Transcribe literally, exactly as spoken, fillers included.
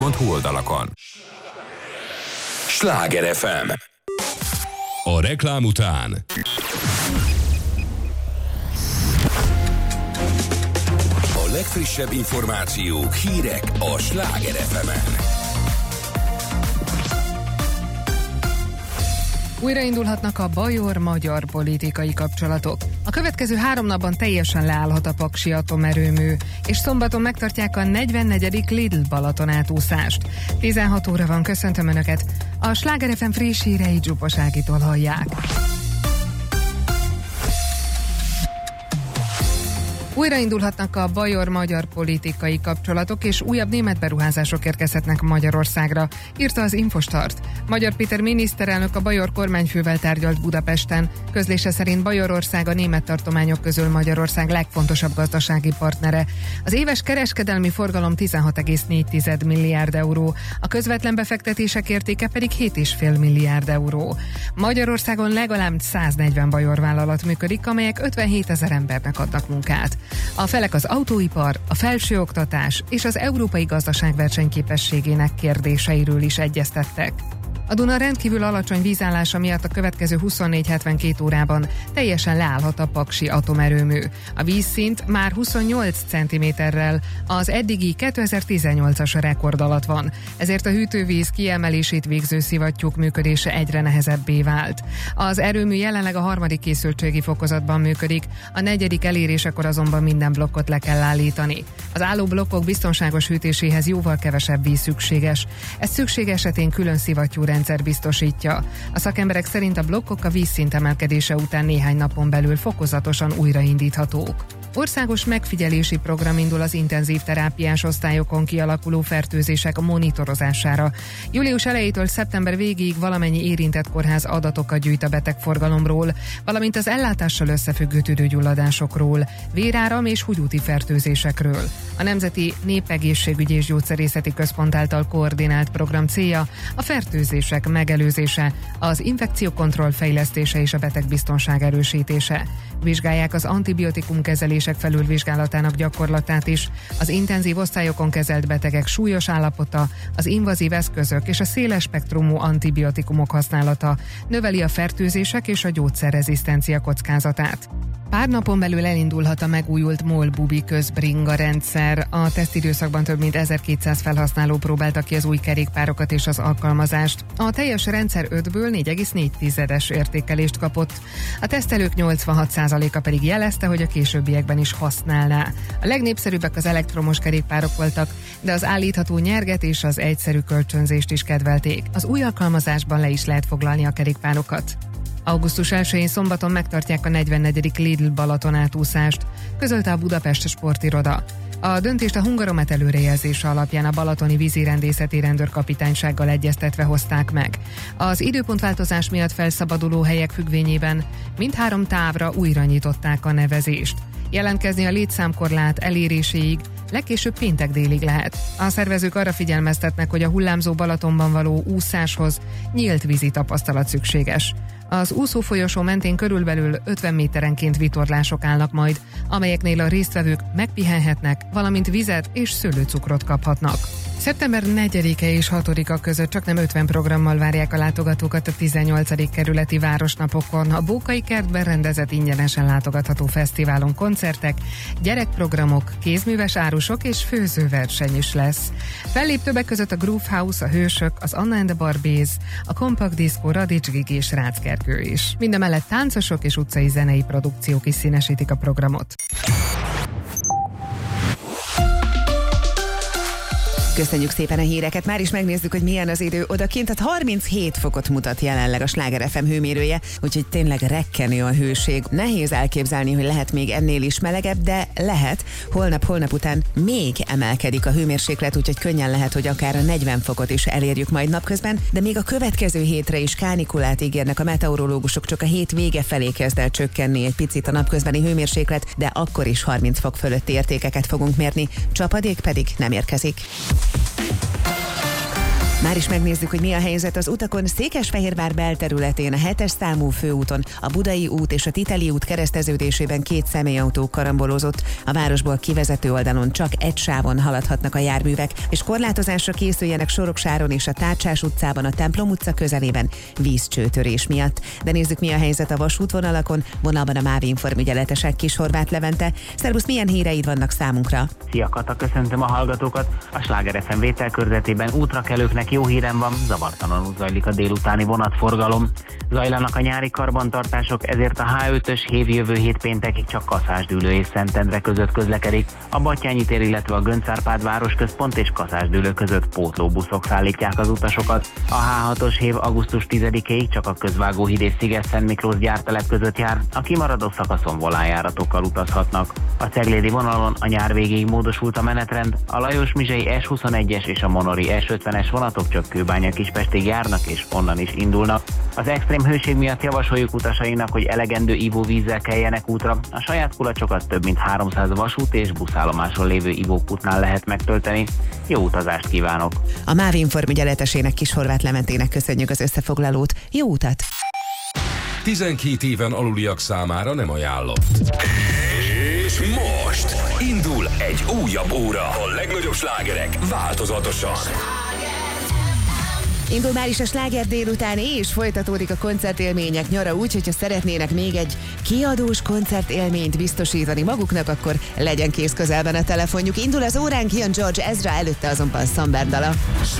pont hu oldalakon. Sláger ef em. A reklám után a legfrissebb információk, hírek a Sláger ef emen. Újraindulhatnak a bajor-magyar politikai kapcsolatok. A következő három napban teljesen leállhat a paksi atomerőmű, és szombaton megtartják a negyvennegyedik Lidl Balaton átúszást. tizenhat óra van, köszöntöm Önöket. A Sláger ef em friss híreit Zsupos Ágitól hallják. Újraindulhatnak a bajor-magyar politikai kapcsolatok, és újabb német beruházások érkezhetnek Magyarországra, írta az Infostart. Magyar Péter miniszterelnök a bajor kormányfővel tárgyalt Budapesten. Közlése szerint Bajorország a német tartományok közül Magyarország legfontosabb gazdasági partnere. Az éves kereskedelmi forgalom tizenhat egész négy milliárd euró, a közvetlen befektetések értéke pedig hét egész öt milliárd euró. Magyarországon legalább száznegyven bajorvállalat működik, amelyek ötvenhétezer embernek adnak munkát. A felek az autóipar, a felsőoktatás és az európai gazdaság versenyképességének kérdéseiről is egyeztettek. A Duna rendkívül alacsony vízállása miatt a következő huszonnégy hetvenkét órában teljesen leállhat a paksi atomerőmű. A vízszint már huszonnyolc centiméterrel az eddigi kétezer-tizennyolcas rekord alatt van, ezért a hűtővíz kiemelését végző szivattyúk működése egyre nehezebbé vált. Az erőmű jelenleg a harmadik készültségi fokozatban működik, a negyedik elérésekor azonban minden blokkot le kell állítani. Az álló blokkok biztonságos hűtéséhez jóval kevesebb víz szükséges. Ez szükség esetén külön szivattyú rendszer biztosítja. A szakemberek szerint a blokkok a vízszint emelkedése után néhány napon belül fokozatosan újraindíthatók. Országos megfigyelési program indul az intenzív terápiás osztályokon kialakuló fertőzések monitorozására. Július elejétől szeptember végéig valamennyi érintett kórház adatokat gyűjt a betegforgalomról, valamint az ellátással összefüggő tüdőgyulladásokról, véráram és húgyúti fertőzésekről. A Nemzeti Népegészségügyi és Gyógyszerészeti Központ által koordinált program célja a fertőzések megelőzése, az infekciókontroll fejlesztése és a betegbiztonság erősítése. Vizsgálják az antibiotikum kezelések felülvizsgálatának gyakorlatát is, az intenzív osztályokon kezelt betegek súlyos állapota, az invazív eszközök és a széles spektrumú antibiotikumok használata növeli a fertőzések és a gyógyszerrezisztencia kockázatát. Pár napon belül elindulhat a megújult MOL-Bubi közbringa rendszer. A tesztidőszakban több mint ezerkétszáz felhasználó próbálta ki az új kerékpárokat és az alkalmazást. A teljes rendszer ötből négy egész négy értékelést kapott. A tesztelők nyolcvanhat százaléka pedig jelezte, hogy a későbbiekben is használná. A legnépszerűbbek az elektromos kerékpárok voltak, de az állítható nyerget és az egyszerű kölcsönzést is kedvelték. Az új alkalmazásban le is lehet foglalni a kerékpárokat. augusztus elsején szombaton megtartják a negyvennegyedik Lidl Balaton átúszást, közölte a Budapest Sportiroda. A döntést a Hungaromet előrejelzése alapján a balatoni vízirendészeti rendőrkapitánysággal egyeztetve hozták meg. Az időpontváltozás miatt felszabaduló helyek függvényében mindhárom távra újra nyitották a nevezést. Jelentkezni a létszámkorlát eléréséig legkésőbb péntek délig lehet. A szervezők arra figyelmeztetnek, hogy a hullámzó Balatonban való úszáshoz nyílt vízi tapasztalat szükséges. Az úszófolyosó mentén körülbelül ötven méterenként vitorlások állnak majd, amelyeknél a résztvevők megpihenhetnek, valamint vizet és szőlőcukrot kaphatnak. szeptember negyedike és hatodika között csaknem ötven programmal várják a látogatókat a tizennyolcadik kerületi városnapokon. A Bókai kertben rendezett ingyenesen látogatható fesztiválon koncertek, gyerekprogramok, kézműves árusok és főzőverseny is lesz. Fellép többek között a Groove House, a Hősök, az Anna and the Barbies, a Compact Disco, Radics Gigi és Ráckerkő is. Mindemellett táncosok és utcai zenei produkciók is színesítik a programot. Köszönjük szépen a híreket, már is megnézzük, hogy milyen az idő odakint, tehát harminchét fokot mutat jelenleg a Sláger ef em hőmérője, úgyhogy tényleg rekkenő a hőség. Nehéz elképzelni, hogy lehet még ennél is melegebb, de lehet. Holnap-holnap után még emelkedik a hőmérséklet, úgyhogy könnyen lehet, hogy akár a negyven fokot is elérjük majd napközben, de még a következő hétre is kánikulát ígérnek a meteorológusok, csak a hét vége felé kezd el csökkenni egy picit a napközbeni hőmérséklet, de akkor is harminc fok fölötti értékeket fogunk mérni, csapadék pedig nem érkezik. Már is megnézzük, hogy mi a helyzet az utakon. Székesfehérvár belterületén, a hetes számú főúton, a Budai út és a Titeli út kereszteződésében két személyautó karambolozott. A városból kivezető oldalon csak egy sávon haladhatnak a járművek, és korlátozásra készüljenek Soroksáron és a Tárcsás utcában, a Templom utca közelében vízcsőtörés miatt. De nézzük, mi a helyzet a vasútvonalakon. Vonalban a MÁV Inform ügyeletesek, Kis Horváth Levente. Szervusz, milyen híreid vannak számunkra? Szia Kata, köszöntöm a hallgatókat. A Sláger ef em vételkörzetében útrakelőknek jó hírem van, zavartalanul zajlik a délutáni vonatforgalom. Zajlanak a nyári karbantartások, ezért a há ötös hév jövő hét péntekig csak Kaszásdűlő és Szentendre között közlekedik. A Batthyány tér, illetve a Göncz Árpád városközpont és Kaszásdűlő között pótlóbuszok szállítják az utasokat. A há hatos hév augusztus tizedikéig csak a Közvágóhíd és Sziget-Szent Miklós gyártelep között jár, a kimaradó szakaszon volánjáratokkal utazhatnak. A Ceglédi vonalon a nyár végéig módosult a menetrend, a Lajos-Mizsei es huszonegyes és a Monori es ötvenes vonatok csak Kőbánya-Kispestig járnak és onnan is indulnak. Az extrém hőség miatt javasoljuk utasainak, hogy elegendő ivóvízzel keljenek útra. A saját kulacsokat több mint háromszáz vasút és buszállomáson lévő ivókútnál lehet megtölteni. Jó utazást kívánok! A MÁV Inform ügyeletesének, Kis Horváth Lementének köszönjük az összefoglalót. Jó utat! tizenkét éven aluliak számára nem ajánlott. És most indul egy újabb óra. A legnagyobb slágerek változatosan. Indul már is a sláger délután, és folytatódik a koncertélmények nyara úgy, hogyha szeretnének még egy kiadós koncertélményt biztosítani maguknak, akkor legyen kész közelben a telefonjuk. Indul az óránk, jön George Ezra, előtte azonban Samber dala.